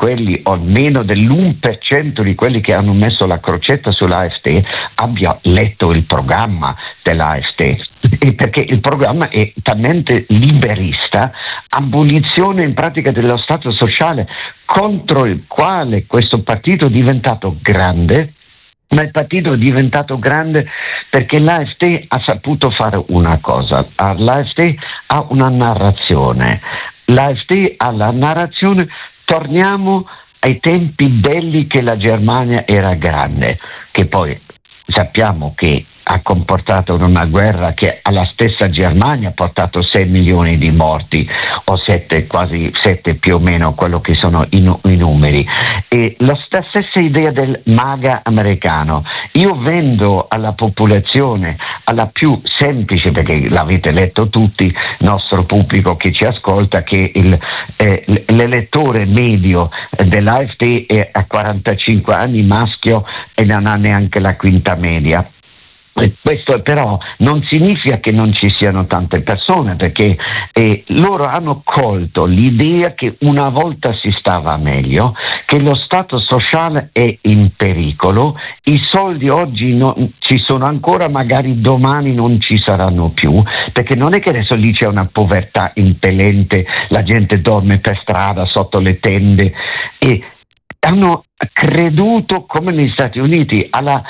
quelli, o almeno dell'1% di quelli che hanno messo la crocetta sull'AfD abbia letto il programma dell'AfD. Perché il programma è talmente liberista, abolizione in pratica dello Stato sociale, contro il quale questo partito è diventato grande. Ma il partito è diventato grande perché l'AfD ha saputo fare una cosa. L'AfD ha una narrazione. L'AfD ha la narrazione: torniamo ai tempi belli che la Germania era grande, che poi sappiamo che ha comportato una guerra che alla stessa Germania ha portato 6 milioni di morti, o 7, quasi 7 più o meno, quello che sono i numeri. E la stessa idea del MAGA americano. Io vendo alla popolazione, alla più semplice, perché l'avete letto tutti, il nostro pubblico che ci ascolta, che l'elettore medio dell'AfD è a 45 anni, maschio, e non ha neanche la quinta media. Questo però non significa che non ci siano tante persone, perché loro hanno colto l'idea che una volta si stava meglio, che lo Stato sociale è in pericolo, i soldi oggi non ci sono ancora, magari domani non ci saranno più, perché non è che adesso lì c'è una povertà impellente, la gente dorme per strada sotto le tende, e hanno creduto, come negli Stati Uniti,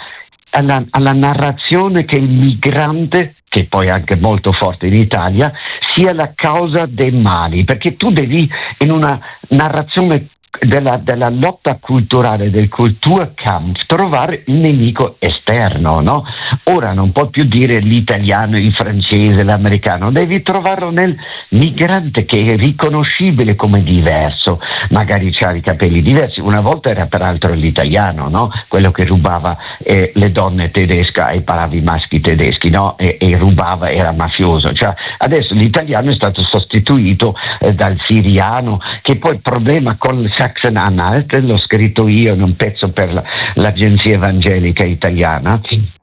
alla narrazione che il migrante, che poi è anche molto forte in Italia, sia la causa dei mali, perché tu devi, in una narrazione della lotta culturale, del Kulturkampf, trovare il nemico esterno, no? Ora non puoi più dire l'italiano, il francese, l'americano, devi trovarlo nel migrante che è riconoscibile come diverso, magari ha i capelli diversi. Una volta era peraltro l'italiano, no? Quello che rubava le donne tedesche ai paravi maschi tedeschi, no? E rubava, era mafioso. Cioè, adesso l'italiano è stato sostituito dal siriano, che poi il problema con il Sachsen-Anhalt, l'ho scritto io in un pezzo per l'agenzia evangelica italiana.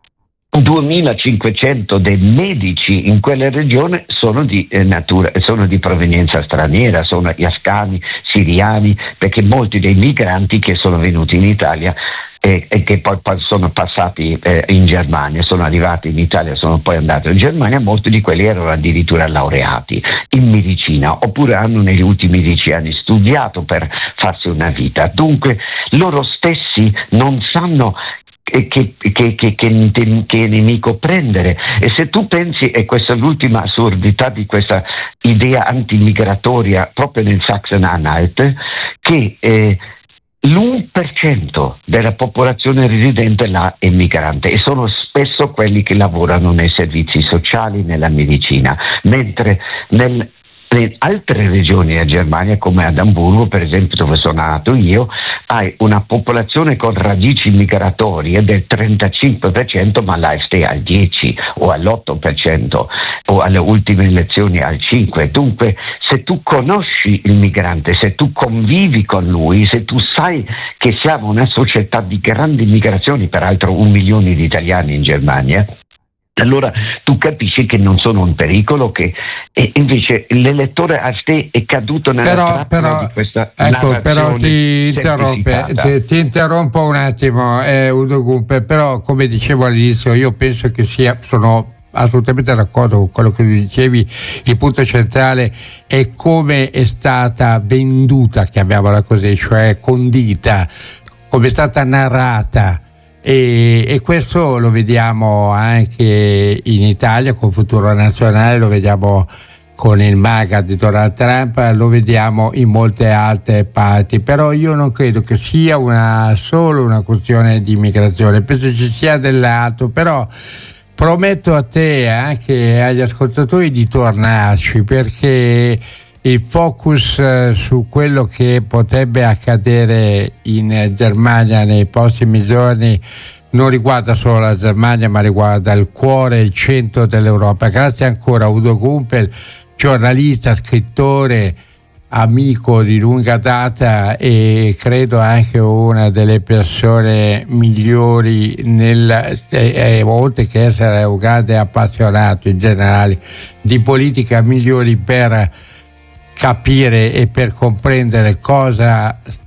2500 dei medici in quella regione sono di provenienza straniera, sono gli afghani, siriani, perché molti dei migranti che sono venuti in Italia e che poi sono passati in Germania, sono arrivati in Italia, sono poi andati in Germania, molti di quelli erano addirittura laureati in medicina, oppure hanno negli ultimi 10 anni studiato per farsi una vita. Dunque loro stessi non sanno che nemico prendere. E se tu pensi, e questa è l'ultima assurdità di questa idea antimigratoria proprio nel Sachsen-Anhalt, che l'1% della popolazione residente là è migrante, e sono spesso quelli che lavorano nei servizi sociali, nella medicina, mentre in altre regioni della Germania, come ad Amburgo per esempio, dove sono nato io, hai una popolazione con radici migratorie del 35%, ma l'AfD al 10% o all'8%, o alle ultime elezioni al 5%. Dunque, se tu conosci il migrante, se tu convivi con lui, se tu sai che siamo una società di grandi migrazioni, peraltro 1 milione di italiani in Germania, allora tu capisci che non sono un pericolo, che invece l'elettore AfD è caduto nella trappola di questa narrazione. Però ti interrompo un attimo, Udo Gumpel, però come dicevo all'inizio, io penso che sono assolutamente d'accordo con quello che dicevi. Il punto centrale è come è stata venduta, chiamiamola così, cioè condita, come è stata narrata. E questo lo vediamo anche in Italia con Futuro Nazionale, lo vediamo con il MAGA di Donald Trump, lo vediamo in molte altre parti. Però io non credo che sia solo una questione di immigrazione, penso ci sia dell'altro. Però prometto a te e anche agli ascoltatori di tornarci, perché il focus su quello che potrebbe accadere in Germania nei prossimi giorni non riguarda solo la Germania, ma riguarda il cuore, il centro dell'Europa. Grazie ancora a Udo Gumpel, giornalista, scrittore, amico di lunga data e credo anche una delle persone migliori oltre che essere un grande appassionato in generale di politica, migliori per capire e per comprendere cosa